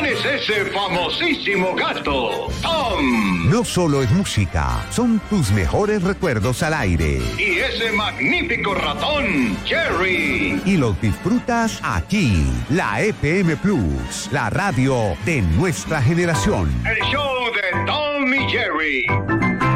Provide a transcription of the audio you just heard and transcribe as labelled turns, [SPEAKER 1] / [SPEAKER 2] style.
[SPEAKER 1] ¿Quién es ese famosísimo gato? ¡Tom!
[SPEAKER 2] No solo es música, son tus mejores recuerdos al aire.
[SPEAKER 1] Y ese magnífico ratón, Jerry.
[SPEAKER 2] Y los disfrutas aquí, la EPM Plus, la radio de nuestra generación.
[SPEAKER 1] El show de Tom y Jerry.